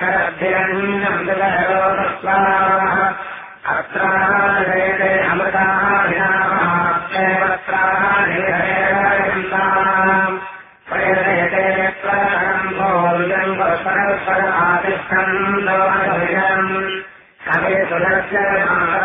शरद्धिरण्यम् जगरोदस्वाः अत्राणेते अमृताभिनामाप्तेवत्राणिहरेरयन्ताम् प्रयते त्वरम्भोर्यम् वस्परस्परमातिष्ठम् दोषभिजम् कवे सुदस्य